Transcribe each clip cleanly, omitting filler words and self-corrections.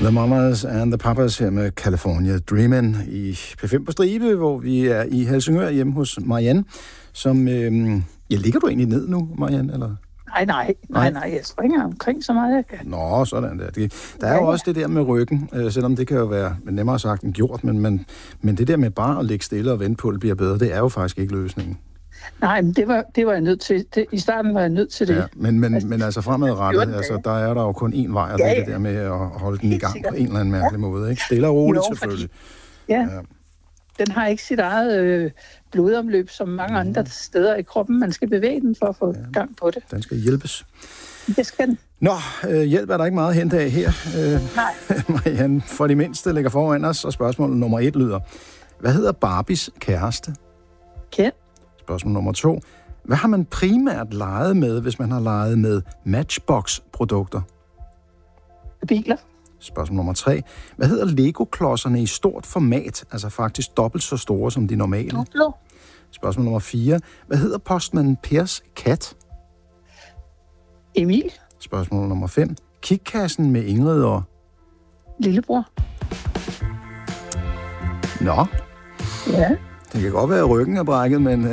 The Mamas and the Papas her med California Dreamin' i P5 på Stribe, hvor vi er i Helsingør hjemme hos Marianne, som... ligger du egentlig ned nu, Marianne, eller? Nej, jeg springer omkring så meget jeg kan. Nå, sådan der. Der er jo også det der med ryggen, selvom det kan jo være nemmere sagt end gjort, men det der med bare at ligge stille og vente på, at det bliver bedre, det er jo faktisk ikke løsningen. Nej, men det var jeg nødt til. I starten var jeg nødt til det. Ja, men altså fremadrettet, altså, der er der jo kun én vej, og det er det der med at holde den i gang på en eller anden mærkelig måde. Ikke? Stille og roligt selvfølgelig. Ja. Den har ikke sit eget blodomløb som mange andre steder i kroppen. Man skal bevæge den for at få gang på det. Den skal hjælpes. Det skal den. Nå, hjælp er der ikke meget at hente af her. Nej. Marianne, for de mindste ligger foran os, og spørgsmål nummer 1 lyder: hvad hedder Barbies kæreste? Ken. Spørgsmål nummer 2: hvad har man primært leget med, hvis man har leget med Matchbox-produkter? Biler. Spørgsmål nummer 3: hvad hedder Lego-klodserne i stort format, altså faktisk dobbelt så store som de normale? Duplo. Spørgsmål nummer 4: hvad hedder postmand Pers kat? Emil. Spørgsmål nummer 5: kikkassen med Ingrid og... Lillebror. Nå. Ja. Det kan godt være, at ryggen er brækket, men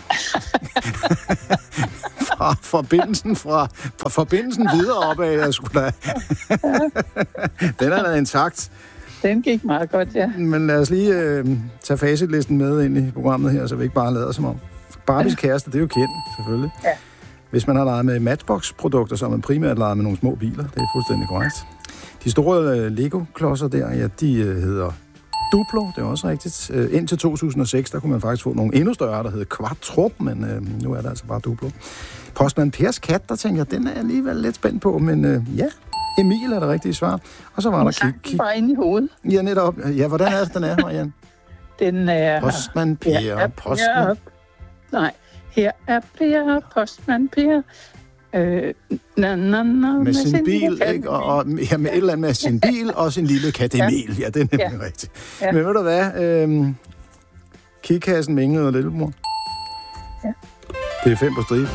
fra forbindelsen videre opad, jeg skulle da. Den er da intakt. Den gik meget godt, ja. Men lad os lige tage facitlisten med ind i programmet her, så vi ikke bare lader som om. Barbies kæreste, det er jo kendt, selvfølgelig. Ja. Hvis man har leget med Matchbox-produkter, så har man primært leget med nogle små biler. Det er fuldstændig korrekt. De store Lego-klodser der, ja, de hedder Duplo, det er også rigtigt. Indtil 2006, der kunne man faktisk få nogle endnu større, der hed Quattro, men nu er det altså bare Duplo. Postmand Pers kat, der tænker jeg, den er jeg alligevel lidt spændt på, men ja, Emil er det rigtige svar. Og så var der kig. Bare inde i hovedet. Ja, netop. Ja, hvordan er det, den er, Marianne? Den er... Postmand Per, postmand... Nej, her er Per, postmand Per. Med sin bil, ikke? Og ja, med et eller andet med sin bil og sin lille kat Emil. Ja, det er nemlig rigtigt. Ja. Men ved du hvad? Kikkassen med Ingrid og Lillebror. Ja. Det er 5 på stribe.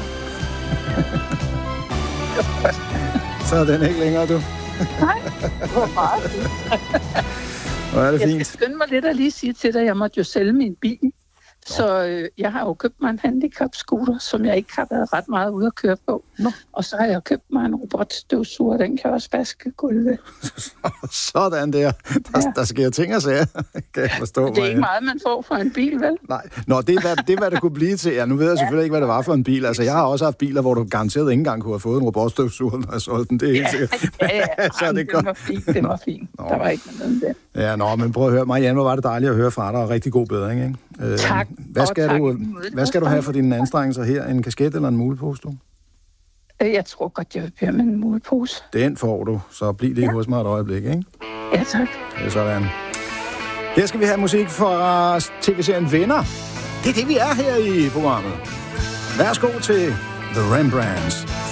Så er den ikke længere, du. Nej, hvor meget. Hvor er det fint. Jeg skal skynde mig lidt at lige sige til dig, at jeg måtte jo sælge min bil. Så jeg har jo købt mig en handicap-scooter, som jeg ikke har været ret meget ude at køre på. Nå. Og så har jeg købt mig en robotstøvsuger, den kan også vaske gulvet. Sådan der. Der sker ting og sager, kan jeg forstå. Det er ikke meget, man får for en bil, vel? Nej. Nå, det er, hvad det kunne blive til. Ja, nu ved jeg selvfølgelig ikke, hvad det var for en bil. Altså, jeg har også haft biler, hvor du garanteret ikke engang kunne have fået en robotstøvsuger, når jeg solgte den. Det er helt sikkert. Ja. Så det var fint. Nå. Der var ikke noget om det. Ja, men prøv at høre. Marianne, hvor var det dejligt at høre fra dig, og rigtig god bedring, ikke? Tak. Hvad skal du have for dine anstrengelser her? En kasket eller en mulepose, du? Jeg tror godt, jeg vil bære med en mulepose. Den får du, så bliv lige hos mig et øjeblik, ikke? Ja, tak. Det er sådan. Her skal vi have musik fra tv-serien Venner. Det er det, vi er her i programmet. Værsgo til The Rembrandts.